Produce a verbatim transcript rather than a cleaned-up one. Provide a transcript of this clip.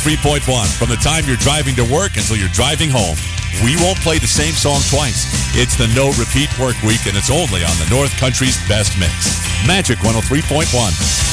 three point one. From the time you're driving to work until you're driving home, we won't play the same song twice. It's the No Repeat Work Week, and it's only on the North Country's best mix. Magic one oh three point one.